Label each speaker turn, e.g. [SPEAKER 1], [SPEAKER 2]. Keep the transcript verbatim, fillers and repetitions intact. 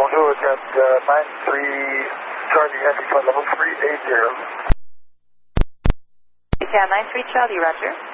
[SPEAKER 1] bonjour, at uh, nine three, Charlie, entry flight level three eighty.
[SPEAKER 2] Yeah, nine three Charlie, roger.